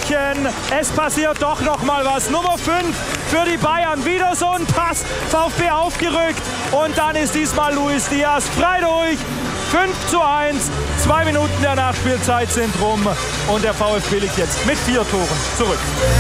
München. Es passiert doch noch mal was. Nummer 5 für die Bayern. Wieder so ein Pass. VfB aufgerückt. Und dann ist diesmal Luis Diaz frei durch. 5:1. 2 Minuten der Nachspielzeit sind rum. Und der VfB liegt jetzt mit 4 Toren zurück.